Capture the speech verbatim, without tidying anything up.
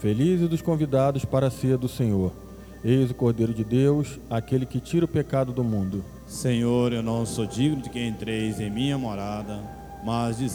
Felizes os convidados para a ceia do Senhor. Eis o Cordeiro de Deus, aquele que tira o pecado do mundo. Senhor, eu não sou digno de que entreis em minha morada, mas